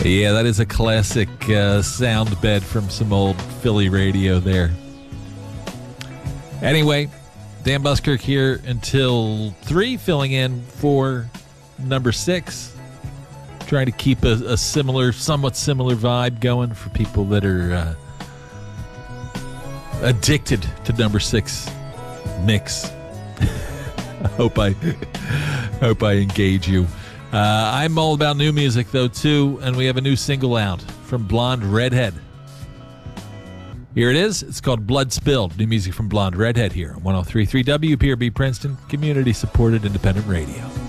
Yeah, that is a classic sound bed from some old Philly radio there. Anyway, Dan Buskirk here until 3, filling in for number 6. Trying to keep a somewhat similar vibe going for people that are addicted to number 6 mix. I hope I engage you. I'm all about new music, though, too, and we have a new single out from Blonde Redhead. Here it is. It's called Blood Spilled. New music from Blonde Redhead here on 103.3 WPRB Princeton, community-supported independent radio.